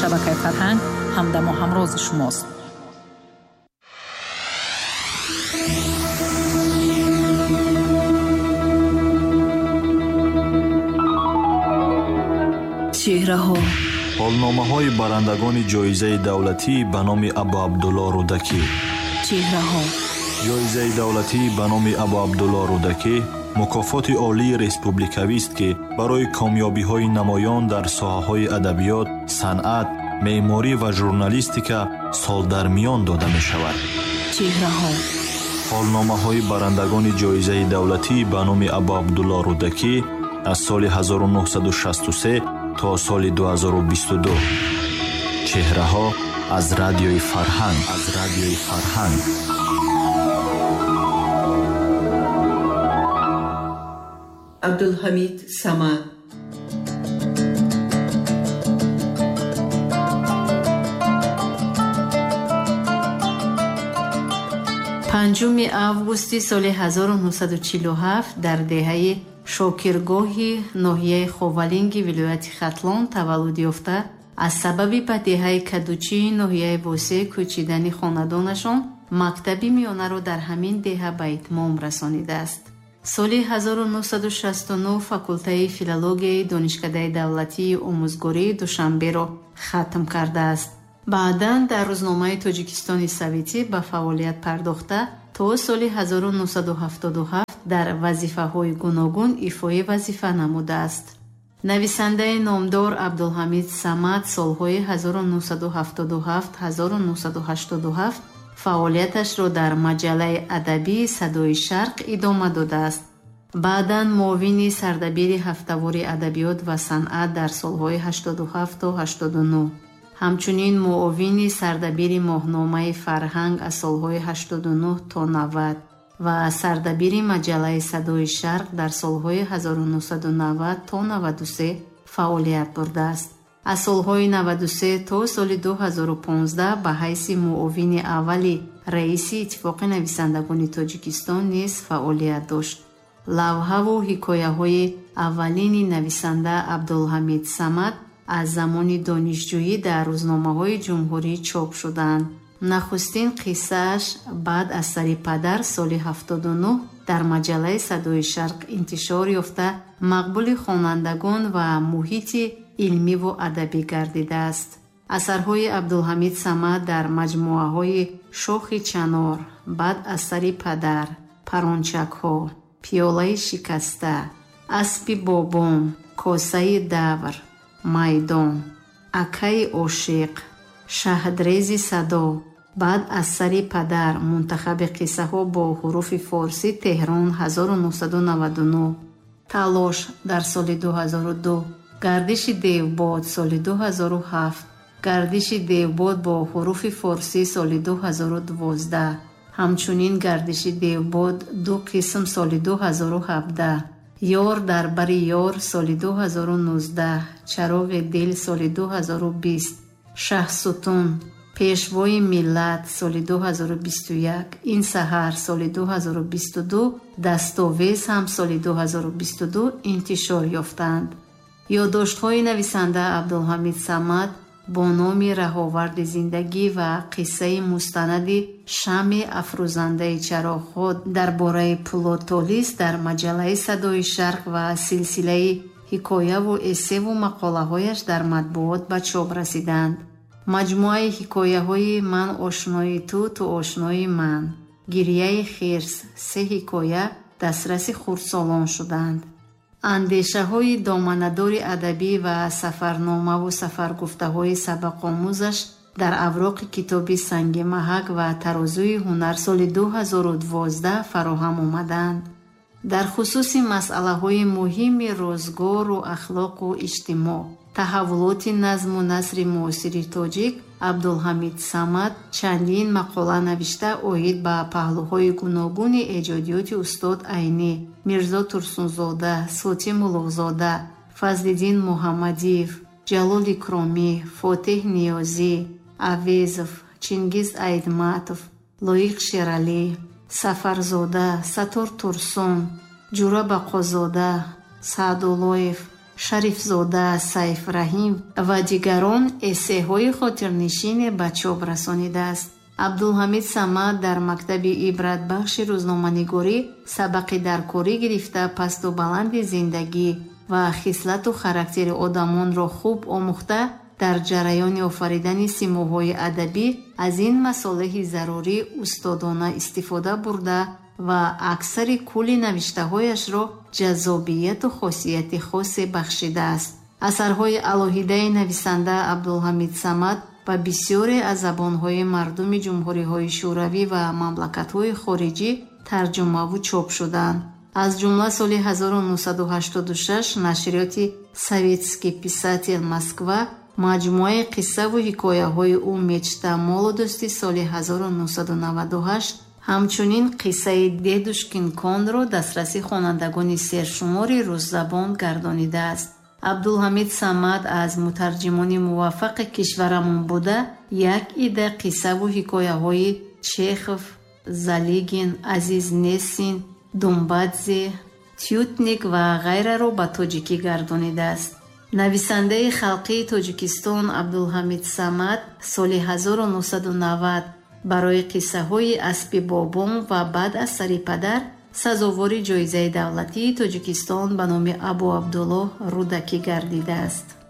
шабакаи Фарҳанг ҳамдамо ҳамрози шумост. чеҳраҳо. ҳолномаҳои барандагони ҷоизаи давлатӣ ба номи Абу Абдулло Рудакӣ. чеҳраҳо. ҷоизаи давлатӣ ба номи Абу Абдулло Рудакӣ мукофоти олии республикавист, ки барои комёбиҳои намоён дар соҳаҳои адабиёт, санъат, меъморӣ ва журналистика сол дар миён дода мешавад. чеҳраҳо. ҳолномаҳои барандагони ҷоизаи давлатӣ ба номи Абу Абдулло Рудакӣ аз соли 1963 то соли 2022. чеҳраҳо аз радиои Фарҳанг. абдулҳамид самад. 5 августи соли 1947 дар деҳаи шокиргоҳи ноҳияи Ховалинги вилояти Хатлон таваллуд ёфта, аз сабаби ба деҳаи Кадучии ноҳияи Восеъ кӯчидани хонадонашон мактаби миёнаро дар ҳамин деҳа ба итмом расонидааст. соли 1969 факултаи филологияи Донишкадаи давлатии омӯзгории Душанберо хатм кардааст. баъдан дар рӯзномаи Тоҷикистони Советӣ ба фаъолият пардохта, то соли 1977 дар вазифаҳои гуногун ифои вазифа намудааст. нависандаи номдор Абдулҳамид Самад солҳои 1977-1987 фаъолияташро дар маҷаллаи адабии Садои Шарқ идома додааст. баъдан муовини сардабири ҳафтавори адабиёт ва санъат дар солҳои 87 то 89, ҳамчунин муовини сардабири моҳномаи Фарҳанг аз солҳои 89 то 90 ва сардабири маҷаллаи Садои Шарқ дар солҳои 1990 то 93 фаъолият бурдааст. аз солҳои 93 то соли 2015 ба ҳайси муовини аввали раиси Иттифоқи нависандагони Тоҷикистон низ фаъолият дошт. лавҳаву ҳикояҳои аввалини нависанда Абдулҳамид Самад аз замони донишҷӯӣ дар рӯзномаҳои ҷумҳурӣ чоп шуданд. нахустин қиссааш баъд аз сари падар соли 79 дар маҷаллаи Садои Шарқ интишор ёфта мақбули хонандагон ва муҳити илмиву адабӣ гардидааст. асарҳои Абдулҳамид Самад дар маҷмуаҳои Шохи Чанор, баъд аз сари падар, Парончакҳо, Пиёлаи шикаста, Аспи бобом, Косаи давр, Майдон, Акаи ошиқ, Шаҳдрези садо, баъд аз сари падар, Мунтахаби қиссаҳо бо ҳуруфи форсӣ, Теҳрон 1999, Талош дар соли 2002, Гардиши девбод соли 2007, Гардиши девбод бо ҳуруфи форсӣ соли 2012, ҳамчунин Гардиши девбод 2 қисм соли 2017, Ёр дар бари ёр соли 2019, Чароғи дил соли 2020, Шаҳсутун, Пешвои миллат соли 2021, Ин саҳар соли 2022, Дастовез ҳам соли 2022 интишор ёфтанд. ёддоштҳои нависанда Абдулҳамид Самад бо номи Раҳоварди зиндагӣ ва қиссаи мустанади Шамъи афрӯзандаи чароғҳо дар бораи Плутолис дар маҷаллаи Садои Шарқ ва силсилаи ҳикояву эссеву мақолаҳояш дар матбуот ба чоп расиданд. маҷмуаи ҳикояҳои Ман ошнои ту ошнои ман, Гирьяи хирс, 3 ҳикоя дастраси хурдсолон шуданд. андешаҳои доманадори адабӣ ва сафарномаву сафаргуфтаҳои сабақомӯзаш дар авроқи китоби Санги маҳак ва Тарозуи ҳунар соли 2012 фароҳам омаданд. дар хусуси масъалаҳои муҳими рӯзгору ахлоқу иҷтимоъ, таҳаввулоти назму насри муосири тоҷик, Абдулҳамид Самад чандин мақола навишта оид ба паҳлӯҳои гуногуни эҷодиёти устод Айнӣ, Мирзо Турсунзода, Сотим Улуғзода, Фазлиддин Муҳаммадиев, Ҷалол Икромӣ, Фотеҳ Ниёзӣ, Авезов, Чингиз Айдматов, Лоиқ Шералӣ, Сафарзода, Сатор Турсун, Ҷура Бақозода, Саъдуллоев, Шарифзода, Сайф Раҳим ва дигарон эссеҳои хотирнишин ба чоп расонидааст. Абдулҳамид Самад дар мактаби ибратбахши рӯзноманигорӣ сабақи даркорӣ гирифта пасту баланди зиндагӣ ва хислату характери одамонро хуб омӯхта, дар ҷараёни офаридани симоҳои адабӣ аз ин масолиҳи зарурӣ устодона истифода бурда ва аксари кулли навиштаҳояшро ҷаззобияту хосияти хосе бахшидааст. Асарҳои алоҳидаи нависанда Абдулҳамид Самад ба бисёре аз забонҳои мардуми ҷумҳуриҳои шӯравӣ ва мамлакатҳои хориҷӣ тарҷумаву чоп шуданд. аз ҷумла соли 1986 нашриёти «Советский писатель Москва» маҷмӯаи қиссаву ҳикояҳои ӯ «Мечта молодости» соли 1998 ҳамчунин қиссаи «Дедушкин кон»ро дастраси хонандагони сершумори рӯззабон гардонидааст. Абдулҳамид Самад аз мутарҷимони муваффақи кишварамон буда, як ида қиссаву ҳикояҳои Чехов, Залигин, Азиз Несин, Думбадзе, Тютник ва ғайраро ба тоҷикӣ гардонидааст. нависандаи халқии Тоҷикистон Абдулҳамид Самад соли 1990 барои қиссаҳои Аспи Бобон ва баъд асари падар сазовори ҷоизаи давлатии Тоҷикистон ба номи Абу Абдуллоҳ Рудакӣ гардидааст.